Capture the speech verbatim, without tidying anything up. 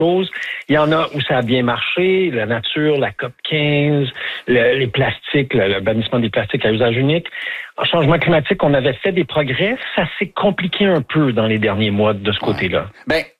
choses. Il y en a où ça a bien marché, la nature, la COP quinze, le, les plastiques, le, le bannissement des plastiques à usage unique. En changement climatique, on avait fait des progrès. Ça s'est compliqué un peu dans les derniers mois de ce ouais. côté-là. Ben,